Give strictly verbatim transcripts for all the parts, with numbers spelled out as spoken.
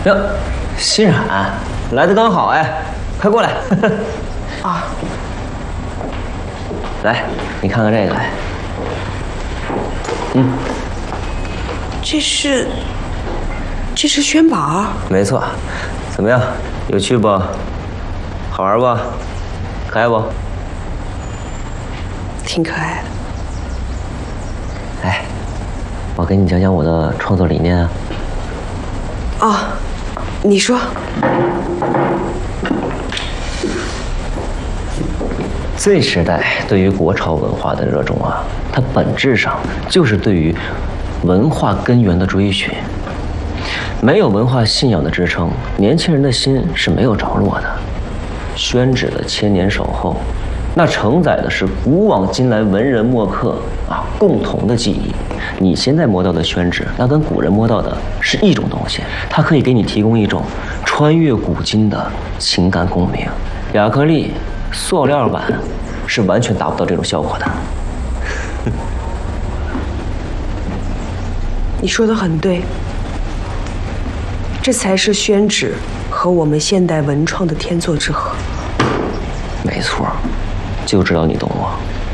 哟，欣然，来的刚好哎，快过来。 啊， 来，你看看这个来。嗯， 这是，这是宣宝。 没错，怎么样？有趣不？好玩不？可爱不？ 挺可爱的。 哎，我给你讲讲我的创作理念啊。 哦，你说。 Z 时代对于国潮文化的热衷啊，它本质上就是对于文化根源的追寻。没有文化信仰的支撑，年轻人的心是没有着落的。宣纸的千年守候，那承载的是古往今来文人墨客啊共同的记忆。你现在摸到的宣纸，那跟古人摸到的是一种东西，它可以给你提供一种穿越古今的情感共鸣。亚克力、塑料板是完全达不到这种效果的。 你说的很对，这才是宣纸和我们现代文创的天作之合。 没错，就知道你懂我。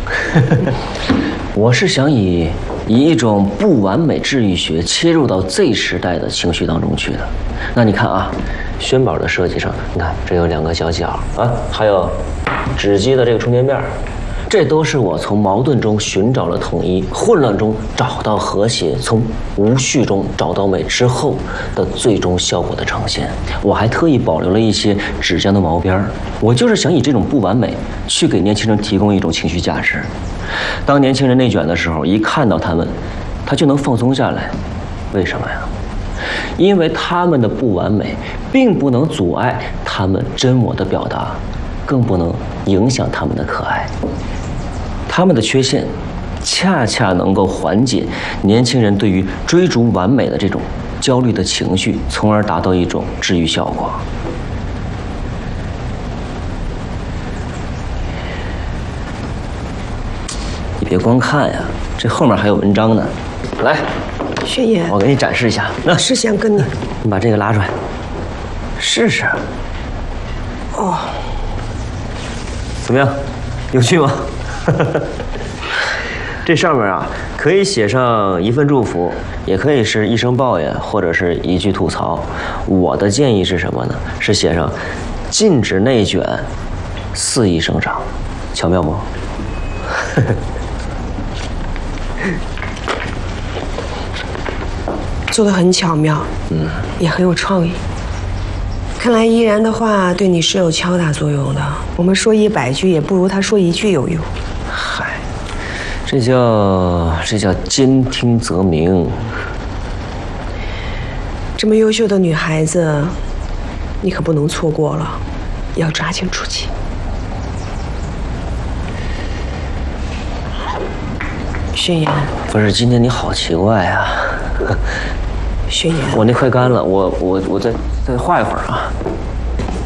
我是想以以一种不完美治愈学切入到 Z 时代的情绪当中去的。那你看啊，宣宝的设计上，你看这有两个小角啊，还有纸机的这个充电面，这都是我从矛盾中寻找了统一，混乱中找到和谐，从无序中找到美之后的最终效果的呈现。我还特意保留了一些纸浆的毛边，我就是想以这种不完美去给年轻人提供一种情绪价值。当年轻人内卷的时候，一看到他们，他就能放松下来。为什么呀？因为他们的不完美并不能阻碍他们真我的表达，更不能影响他们的可爱。他们的缺陷恰恰能够缓解年轻人对于追逐完美的这种焦虑的情绪，从而达到一种治愈效果。你别光看呀，这后面还有文章呢。来， 宣言， 我给你展示一下。那是想跟你， 你把这个拉出来，试试。 哦， 怎么样？有趣吗？这上面啊，可以写上一份祝福，也可以是一声抱怨，或者是一句吐槽。我的建议是什么呢？是写上禁止内卷，肆意生长，巧妙不？ 做得很巧妙，嗯，也很有创意。看来依然的话对你是有敲打作用的。我们说一百句，也不如他说一句有用。 嗨，这叫这叫兼听则明。 这么优秀的女孩子，你可不能错过了，要抓紧出击。宣言， 不是，今天你好奇怪啊。 宣言， 我那快干了，我我我再再画一会儿啊。